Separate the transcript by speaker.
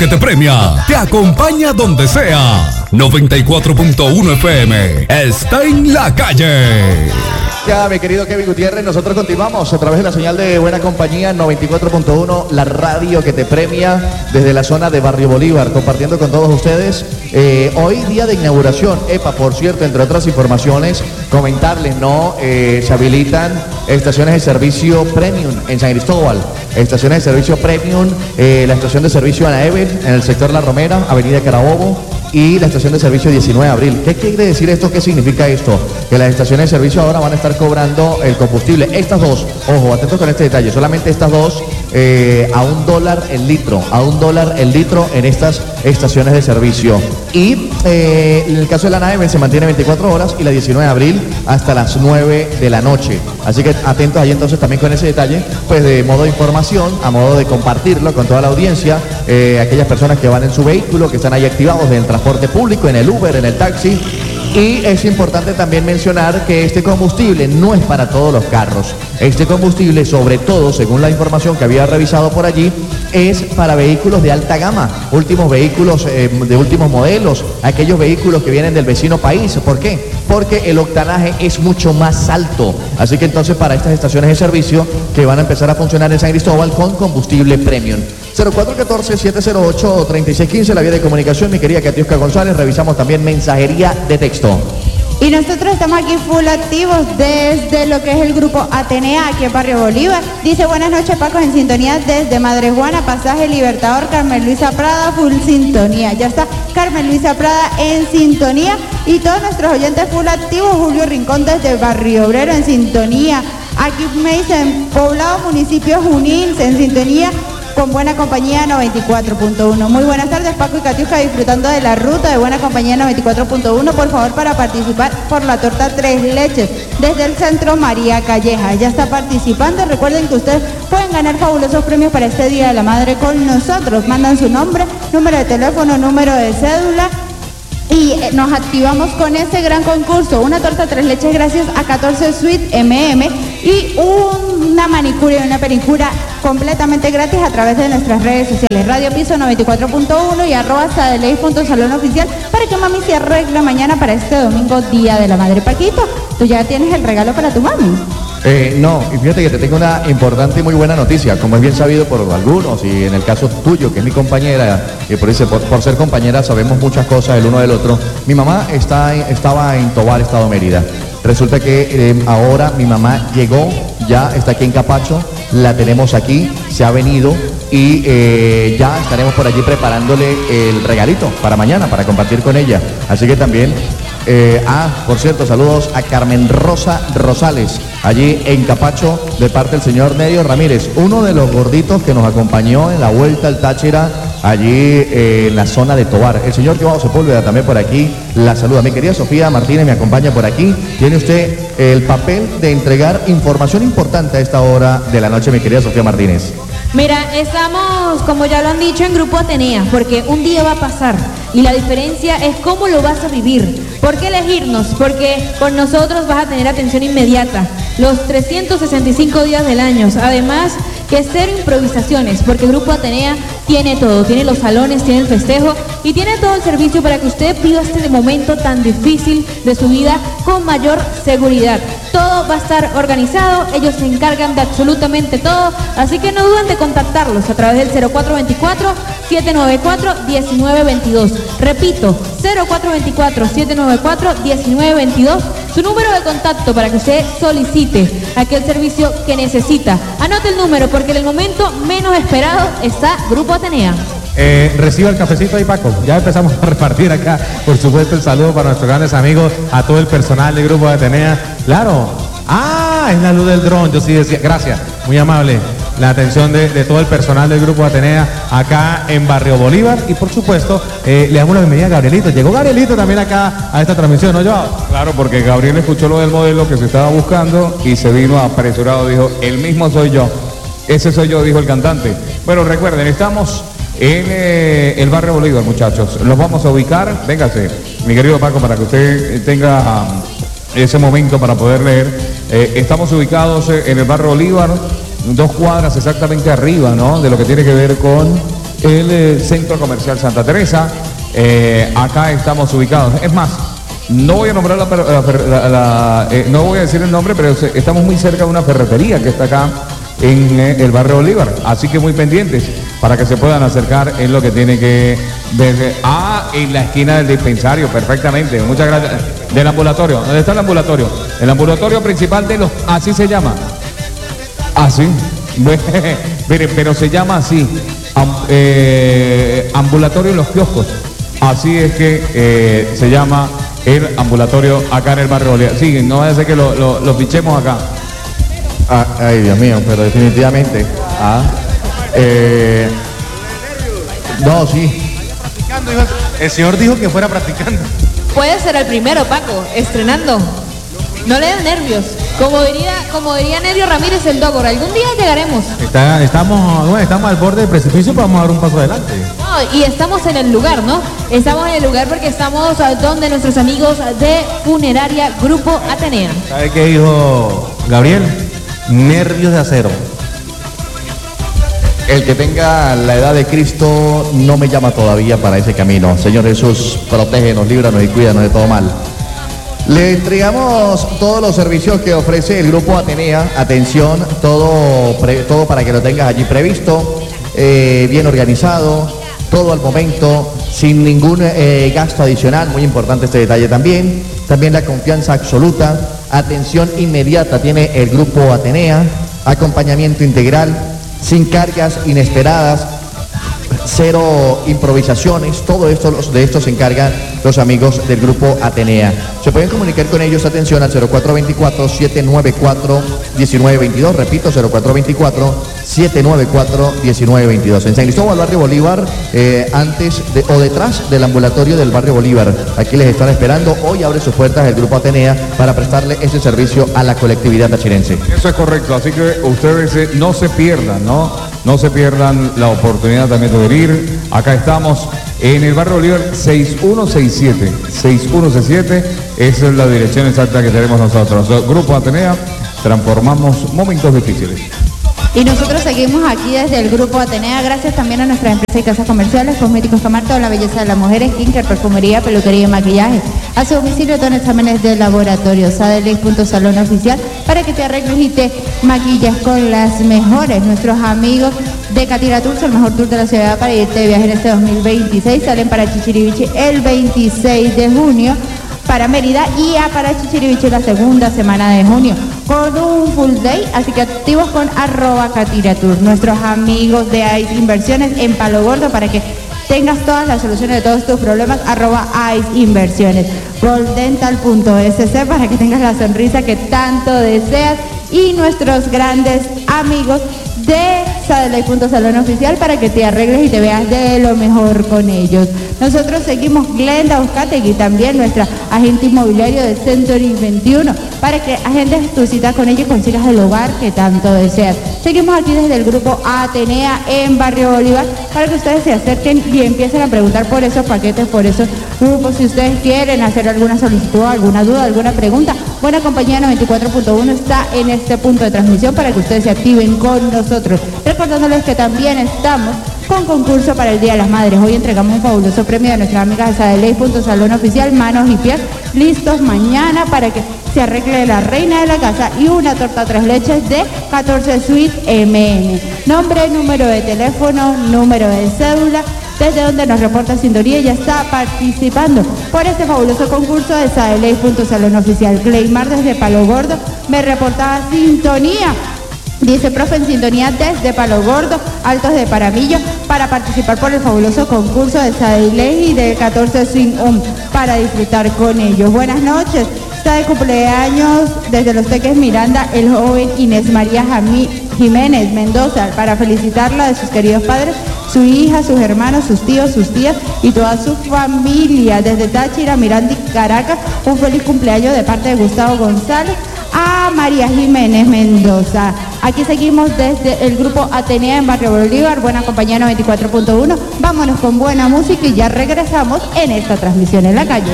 Speaker 1: Que te premia, te acompaña donde sea. 94.1 FM está en la calle.
Speaker 2: Ya, mi querido Kevin Gutiérrez, nosotros continuamos a través de la señal de Buena Compañía 94.1, la radio que te premia desde la zona de Barrio Bolívar, compartiendo con todos ustedes. Hoy día de inauguración, por cierto, entre otras informaciones, comentarles, ¿no? Se habilitan estaciones de servicio premium en San Cristóbal, estaciones de servicio premium, la estación de servicio Ana Ever en el sector La Romera, Avenida Carabobo, y la estación de servicio 19 de abril. ¿Qué quiere decir esto? ¿Qué significa esto? Que las estaciones de servicio ahora van a estar cobrando el combustible. Estas dos, ojo, atentos con este detalle, solamente estas dos a $1 el litro, a $1 el litro en estas estaciones de servicio. Y en el caso de la nave se mantiene 24 horas y la 19 de abril hasta las 9 de la noche. Así que atentos ahí entonces también con ese detalle, pues de modo de información, a modo de compartirlo con toda la audiencia, aquellas personas que van en su vehículo, que están ahí activados en el transporte público, en el Uber, en el taxi. Y es importante también mencionar que este combustible no es para todos los carros. Este combustible, sobre todo, según la información que había revisado por allí, es para vehículos de alta gama, últimos vehículos de últimos modelos, aquellos vehículos que vienen del vecino país. ¿Por qué? Porque el octanaje es mucho más alto. Así que entonces para estas estaciones de servicio que van a empezar a funcionar en San Cristóbal con combustible premium. 0414-708-3615, la vía de comunicación, mi querida Katiuska González. Revisamos también mensajería de texto.
Speaker 3: Y nosotros estamos aquí full activos desde lo que es el grupo Atenea, aquí en Barrio Bolívar. Dice, buenas noches, Paco, en sintonía desde Madre Juana, Pasaje Libertador, Carmen Luisa Prada, full sintonía. Ya está Carmen Luisa Prada en sintonía. Y todos nuestros oyentes full activos, Julio Rincón desde Barrio Obrero en sintonía. Aquí me dicen, Poblado, municipio Junín, en sintonía con Buena Compañía 94.1. Muy buenas tardes, Paco y Katiuska, disfrutando de la ruta de Buena Compañía 94.1. Por favor, para participar por la torta Tres Leches desde el Centro María Calleja. Ya está participando. Recuerden que ustedes pueden ganar fabulosos premios para este Día de la Madre con nosotros. Mandan su nombre, número de teléfono, número de cédula. Y nos activamos con este gran concurso, una torta Tres Leches gracias a 14 Suite MM y una manicura y una pedicura completamente gratis a través de nuestras redes sociales, Radio Piso 94.1 y @sadeley.salonoficial, para que mami se arregle mañana para este domingo, Día de la Madre. Paquito, ¿tú ya tienes el regalo para tu mami?
Speaker 2: No, y fíjate que te tengo una importante y muy buena noticia, como es bien sabido por algunos, y en el caso tuyo, que es mi compañera, y por ser compañera sabemos muchas cosas el uno del otro. Mi mamá estaba en Tobar, Estado Mérida. Resulta que ahora mi mamá llegó, ya está aquí en Capacho, la tenemos aquí, se ha venido y ya estaremos por allí preparándole el regalito para mañana, para compartir con ella. Así que también... por cierto, saludos a Carmen Rosa Rosales, allí en Capacho, de parte del señor Nerio Ramírez, uno de los gorditos que nos acompañó en la Vuelta al Táchira, allí en la zona de Tobar. El señor Joao Sepúlveda también por aquí la saluda. Mi querida Sofía Martínez me acompaña por aquí. Tiene usted el papel de entregar información importante a esta hora de la noche, mi querida Sofía Martínez.
Speaker 4: Mira, estamos, como ya lo han dicho, en Grupo Atenea, porque un día va a pasar y la diferencia es cómo lo vas a vivir. ¿Por qué elegirnos? Porque con nosotros vas a tener atención inmediata, los 365 días del año. Además, que cero improvisaciones, porque Grupo Atenea tiene todo, tiene los salones, tiene el festejo y tiene todo el servicio para que usted viva este momento tan difícil de su vida con mayor seguridad. Todo va a estar organizado, ellos se encargan de absolutamente todo, así que no duden de contactarlos a través del 0424-794-1922. Repito, 0424-794-1922, su número de contacto para que usted solicite aquel servicio que necesita. Anote el número porque en el momento menos esperado está Grupo Atenea.
Speaker 5: Reciba el cafecito ahí, Paco. Ya empezamos a repartir acá, por supuesto, el saludo para nuestros grandes amigos, a todo el personal del Grupo de Atenea. Claro. Es la luz del dron, yo sí decía. Gracias, muy amable. La atención de todo el personal del Grupo de Atenea acá en Barrio Bolívar. Y por supuesto, le damos la bienvenida a Gabrielito. Llegó Gabrielito también acá a esta transmisión, ¿no, Joao?
Speaker 6: Claro, porque Gabriel escuchó lo del modelo que se estaba buscando y se vino apresurado. Dijo, el mismo soy yo. Ese soy yo, dijo el cantante. Bueno, recuerden, estamos en el Barrio Bolívar, muchachos. Los vamos a ubicar. Véngase, mi querido Paco, para que usted tenga ese momento para poder leer. Estamos ubicados en el Barrio Bolívar, 2 cuadras exactamente arriba, ¿no? De lo que tiene que ver con el Centro Comercial Santa Teresa. Acá estamos ubicados. Es más, no voy a nombrar no voy a decir el nombre, pero estamos muy cerca de una ferretería que está acá en el barrio Bolívar, así que muy pendientes para que se puedan acercar en lo que tiene que ver. En la esquina del dispensario, perfectamente, muchas gracias. Del ambulatorio, ¿dónde está el ambulatorio? El ambulatorio principal de los, así se llama. Así, miren, pero se llama así, ambulatorio en los kioscos. Así es que se llama el ambulatorio acá en el barrio Bolívar. Sí, no vaya a ser que lo fichemos acá.
Speaker 2: Ay, Dios mío, pero definitivamente. No, sí.
Speaker 5: El señor dijo que fuera practicando.
Speaker 4: Puede ser el primero, Paco, estrenando. No le den nervios. Como diría Nerio Ramírez el Dogor, algún día llegaremos.
Speaker 5: Estamos al borde del precipicio, pero vamos a dar un paso adelante.
Speaker 4: No, y estamos en el lugar, ¿no? Estamos en el lugar porque estamos donde nuestros amigos de Funeraria Grupo Atenea.
Speaker 5: ¿Sabe qué dijo Gabriel? Nervios de acero.
Speaker 2: El que tenga la edad de Cristo no me llama todavía para ese camino. Señor Jesús, protégenos, líbranos y cuídanos de todo mal. Le entregamos todos los servicios que ofrece el Grupo Atenea. Atención, todo para que lo tengas allí previsto, bien organizado, todo al momento, sin ningún gasto adicional. Muy importante este detalle también. También la confianza absoluta, atención inmediata tiene el Grupo Atenea, acompañamiento integral, sin cargas inesperadas, cero improvisaciones. Todo esto, de esto se encargan los amigos del Grupo Atenea. Se pueden comunicar con ellos, atención, al 0424-794-1922. Repito, 0424-794-1922. En San Cristóbal, barrio Bolívar, antes o detrás del ambulatorio del barrio Bolívar. Aquí les están esperando. Hoy abre sus puertas el Grupo Atenea para prestarle ese servicio a la colectividad tachirense.
Speaker 6: Eso es correcto, así que ustedes no se pierdan, no se pierdan la oportunidad también de venir. Acá estamos en el barrio Bolívar 6167. Esa es la dirección exacta que tenemos nosotros. Grupo Atenea, transformamos momentos difíciles.
Speaker 3: Y nosotros seguimos aquí desde el Grupo Atenea, gracias también a nuestras empresas y casas comerciales, Cosméticos Camar, toda la belleza de las mujeres, skincare, perfumería, peluquería y maquillaje. A su domicilio, todos exámenes de laboratorio, Sadelex.salón oficial, para que te arregles y te maquilles con las mejores. Nuestros amigos de Catira Tours, el mejor tour de la ciudad para irte de viaje en este 2026, salen para Chichiriviche el 26 de junio. Para Mérida y para Chichiriviche la segunda semana de junio con un full day, así que activos con @catiratur. Nuestros amigos de ICE Inversiones en Palo Gordo para que tengas todas las soluciones de todos tus problemas, @ICE Inversiones. Goldental.sc para que tengas la sonrisa que tanto deseas, y nuestros grandes amigos de Sadelex.salón oficial para que te arregles y te veas de lo mejor con ellos. Nosotros seguimos Glenda Uzcategui, también nuestra agente inmobiliario de Century 21, para que agendes tu cita con ella y consigas el hogar que tanto deseas. Seguimos aquí desde el Grupo Atenea en Barrio Bolívar para que ustedes se acerquen y empiecen a preguntar por esos paquetes, por esos grupos. Si ustedes quieren hacer alguna solicitud, alguna duda, alguna pregunta, Buena Compañía 94.1 está en este punto de transmisión para que ustedes se activen con nosotros. Recordándoles que también estamos con concurso para el Día de las Madres. Hoy entregamos un fabuloso premio de nuestras amigas de Sadelex.salón oficial, manos y pies listos mañana para que se arregle la reina de la casa y una torta 3 leches de 14 Suite MM. Nombre, número de teléfono, número de cédula, desde donde nos reporta sintonía, y ya está participando por este fabuloso concurso de Sadelex.salón oficial. Cleymar desde Palo Gordo me reportaba sintonía. Dice, profe, en sintonía desde Palo Gordo, Altos de Paramillo, para participar por el fabuloso concurso de Sadelex y de 14 Swing para disfrutar con ellos. Buenas noches. Está de cumpleaños desde Los Teques Miranda el joven Inés María Jiménez Mendoza, para felicitarla de sus queridos padres, su hija, sus hermanos, sus tíos, sus tías y toda su familia. Desde Táchira, Miranda y Caracas, un feliz cumpleaños de parte de Gustavo González a María Jiménez Mendoza. Aquí seguimos desde el Grupo Atenea en Barrio Bolívar, Buena Compañía 94.1. Vámonos con buena música y ya regresamos en esta transmisión en la calle.